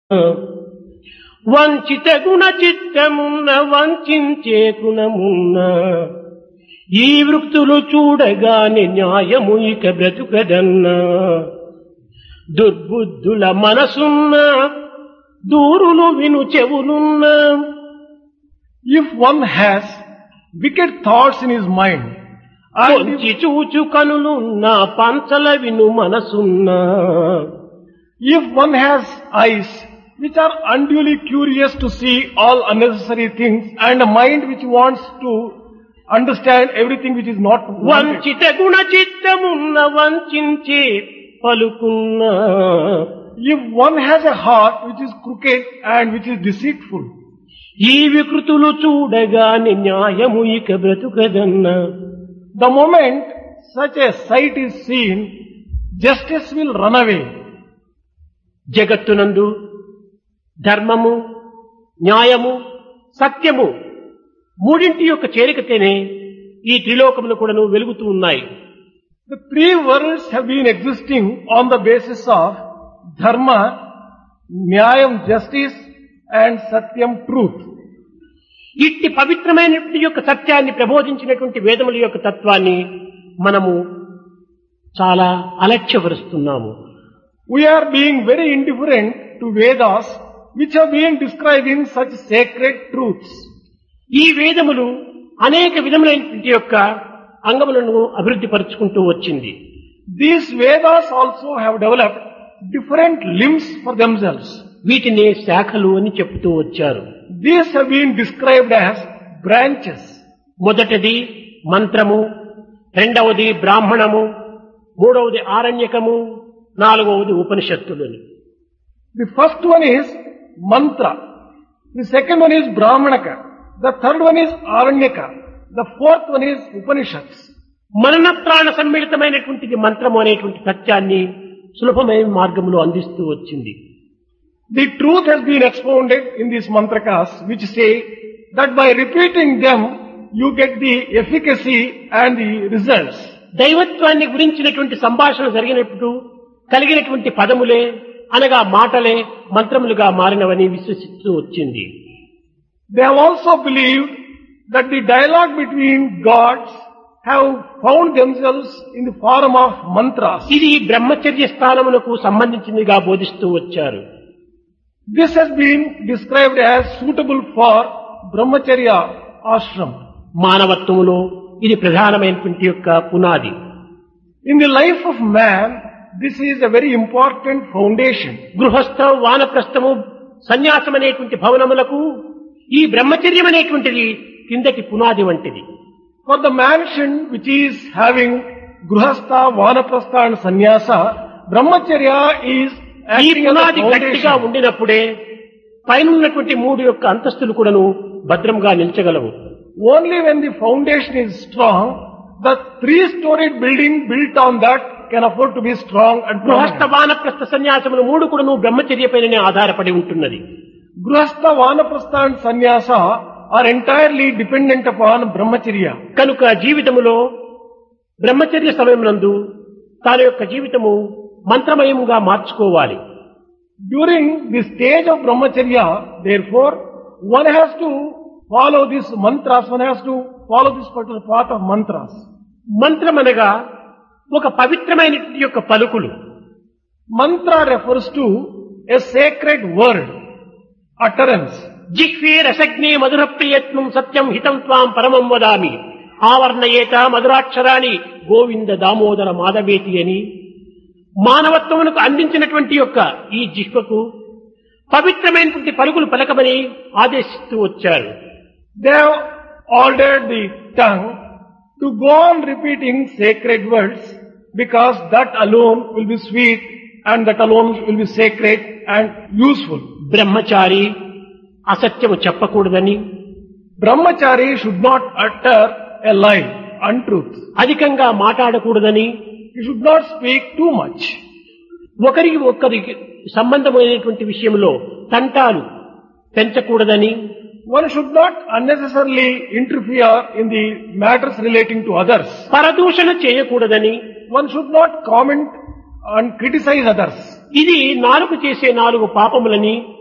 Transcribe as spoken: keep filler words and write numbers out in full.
వంచిత గుణ చిత్తమున్న వంచే గుణమున్న ఈ వృత్తులు చూడగానే న్యాయము ఇక బ్రతుకదన్నా దుర్బుద్ధుల మనసున్న దూరులు విను చెవులున్నా. If one has wicked thoughts in his mind, and కొంచి చూచు కనులున్న పంచల విను మనసున్నా. if one has eyes which are unduly curious to see all unnecessary things, and a mind which wants to understand everything which is not wanted, వంచిత Guna చిత్తమున్న వంచే పలుకున్నా. if one has a heart which is crooked and which is deceitful, ఈ వికృతులు చూడగానే న్యాయము ఇక బ్రతుకదన్నా. the moment such a sight is seen, justice will run away. జగత్తునందు ధర్మము, న్యాయము, సత్యము మూడింటి యొక్క చేరికతేనే ఈ త్రిలోకములు కూడాను వెలుగుతూ ఉన్నాయి. The three worlds have been existing on the basis of dharma, nyayam, justice, and satyam, truth. ఇట్టి పవిత్రమైనటువంటి యొక్క సత్యాన్ని ప్రబోధించినటువంటి వేదముల యొక్క తత్వాన్ని మనము చాలా అలక్ష్యపరుస్తున్నాము. We are being very indifferent to Vedas, which have been describing such sacred truths. ఈ వేదములు అనేక విధములైనటువంటి యొక్క అంగములను అభివృద్ధి పరుచుకుంటూ వచ్చింది. These Vedas also have developed different limbs for themselves. వీటిని శాఖలు అని చెప్తూ వచ్చారు. These have been described as branches. మొదటిది మంత్రము, రెండవది బ్రాహ్మణము, మూడవది ఆరణ్యకము, నాలుగవది ఉపనిషత్తులని. The first one is mantra. The second one is brahmanaka. The third one is aranyaka. The fourth one is upanishads. మనన ప్రాణ సమ్మిళితమైనటువంటిది మంత్రము అనేటువంటి సత్యాన్ని సులభమైన మార్గంలో అందిస్తూ వచ్చింది. The truth has been expounded in these mantrakas, which say that by repeating them, you get the efficacy and the results. దైవత్వాన్ని గురించినటువంటి సంభాషణ జరిగినప్పుడు కలిగినటువంటి పదములే అనగా మాటలే మంత్రములుగా మారినవని విశ్వసిస్తూ వచ్చింది. They have also believed that the dialogue between gods have found themselves in the form of mantras. ఇది బ్రహ్మచర్య స్థానములకు సంబంధించిందిగా బోధిస్తూ వచ్చారు. This has been described as suitable for brahmacharya ashram. మానవత్వములో ఇది ప్రధానమైనటువంటి యొక్క పునాది. In the life of man, this is a very important foundation. గృహస్థం, వానప్రస్థము, సన్యాసం అనేటువంటి భవనములకు ఈ బ్రహ్మచర్యం అనేటువంటిది కిందకి పునాది వంటిది. For the mansion which is having grihastha, vanaprastha and sannyasa, brahmacharya is ఈ acting as a పునాది గట్టిగా foundation. ఉండినప్పుడే పైన ఉన్నటువంటి మూడు యొక్క అంతస్తులు కూడాను భద్రంగా నిల్చగలవు. Only when the foundation is strong, the three-storied building built on that can afford to be strong and గృహస్థ, permanent. వానప్రస్థ సన్యాసములు మూడు కూడాను బ్రహ్మచర్య పైననే ఆధారపడి ఉంటున్నది. Grihastha, vanaprastha and sannyasa are entirely dependent upon brahmacharya. కనుక జీవితములో బ్రహ్మచర్య సమయమునందు తన యొక్క జీవితము మంత్రమయముగా మార్చుకోవాలి. During the stage of brahmacharya, therefore, one has to follow this mantras, one has to follow this particular path of mantras. మంత్రం అనగా ఒక పవిత్రమైన యొక్క పలుకులు. Mantra refers to a sacred word, utterance. జిహ్వే రసజ్ఞే మధుర ప్రియత్నం సత్యం హితం త్వాం పరమం వదామి ఆవర్ణయేత మధురాక్షరాన్ని గోవింద దామోదర మాధవేతి అని మానవత్వమునకు అందించినటువంటి యొక్క ఈ జిహ్వకు పవిత్రమైనటువంటి పలుకులు పలకమని ఆదేశిస్తూ వచ్చారు. They have ordered the tongue to go on repeating sacred words, because that alone will be sweet and that alone will be sacred and useful. బ్రహ్మచారి అసత్యము చెప్పకూడదని, Brahmachari should not utter a lie, untruth. అధికంగా మాట్లాడకూడదని, He should not speak too much. ఒకరికి ఒక్కరికి సంబంధమైనటువంటి విషయంలో తంటాలు పెంచకూడదని, One should not unnecessarily interfere in the matters relating to others. పరదూషణ చేయకూడదని, One should not comment and criticize others. ఇది నాలుగు చేసే నాలుగు పాపములని